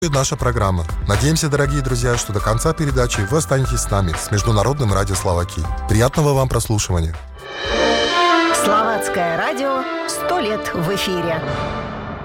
наша программа. Надеемся, дорогие друзья, что до конца передачи вы останетесь с нами, с Международным радио Словакии. Приятного вам прослушивания. Словацкое радио 100 лет в эфире.